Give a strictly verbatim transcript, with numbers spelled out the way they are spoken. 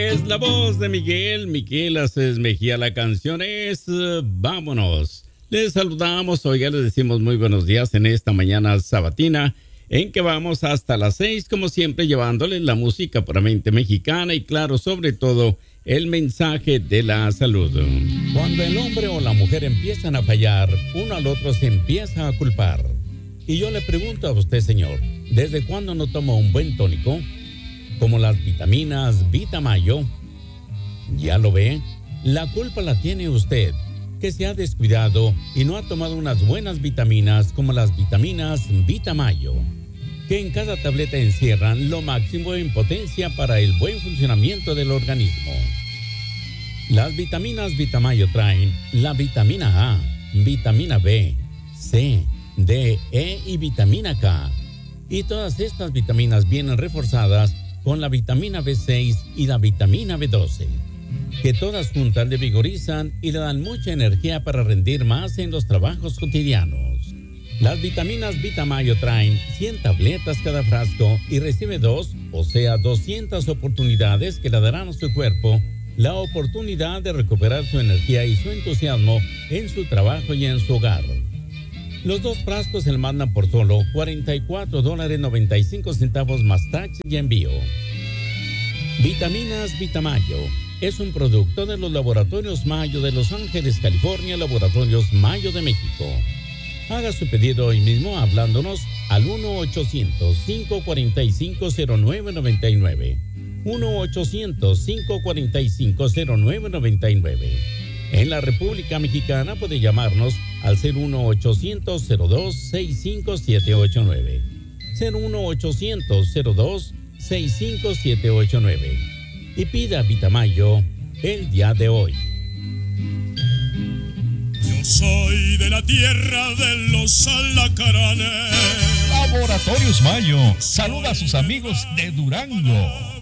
Es la voz de Miguel, Miguel Aces Mejía, la canción es uh, Vámonos. Les saludamos, oiga, les decimos muy buenos días en esta mañana sabatina, en que vamos hasta las seis, como siempre, llevándoles la música puramente mexicana y claro, sobre todo, el mensaje de la salud. Cuando el hombre o la mujer empiezan a fallar, uno al otro se empieza a culpar. Y yo le pregunto a usted, señor, ¿desde cuándo no toma un buen tónico? Como las vitaminas Vitamayo. ¿Ya lo ve? La culpa la tiene usted, que se ha descuidado y no ha tomado unas buenas vitaminas como las vitaminas Vitamayo, que en cada tableta encierran lo máximo en potencia para el buen funcionamiento del organismo. Las vitaminas Vitamayo traen la vitamina A, vitamina B, C, D, E y vitamina K. Y todas estas vitaminas vienen reforzadas con la vitamina B seis y la vitamina B doce, que todas juntas le vigorizan y le dan mucha energía para rendir más en los trabajos cotidianos. Las vitaminas Vitamayo traen cien tabletas cada frasco y recibe dos, o sea, doscientas oportunidades que le darán a su cuerpo la oportunidad de recuperar su energía y su entusiasmo en su trabajo y en su hogar. Los dos frascos se le mandan por solo cuarenta y cuatro dólares noventa y cinco centavos más tax y envío. Vitaminas Vitamayo es un producto de los laboratorios Mayo de Los Ángeles, California, Laboratorios Mayo de México. Haga su pedido hoy mismo hablándonos al uno ochocientos, cinco cuatro cinco, cero nueve nueve nueve. uno ochocientos, cinco cuatro cinco, cero nueve nueve nueve. En la República Mexicana puede llamarnos al cero uno ochocientos, cero dos, seis cinco siete ocho nueve. cero uno ochocientos, cero dos, seis cinco siete ocho nueve. Y pida Vitamayo el día de hoy. Yo soy de la tierra de los alacaranes. Laboratorios Mayo saluda a sus amigos de Durango.